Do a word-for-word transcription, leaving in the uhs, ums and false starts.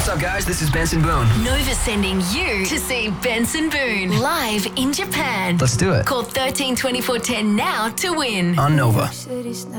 up, guys? This is Benson Boone. Nova sending you to see Benson Boone live in Japan. Let's do it. Call thirteen twenty-four ten now to win. On Nova.